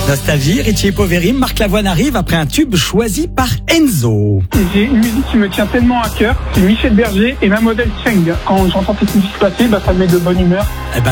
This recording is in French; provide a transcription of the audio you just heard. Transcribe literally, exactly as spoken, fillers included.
Nostalgie, Richie Poveri, Marc Lavoine arrive après un tube choisi par Enzo. J'ai une musique qui me tient tellement à cœur, c'est Michel Berger et Mademoiselle Cheng. Quand j'entends cette musique passer, bah, ça me met de bonne humeur. Eh ben,